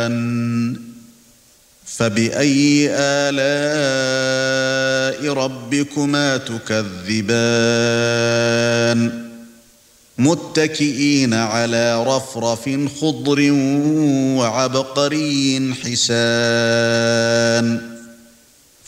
فبأي آلاء ربكما تكذبان متكئين على رفرف خضر وعبقري حسان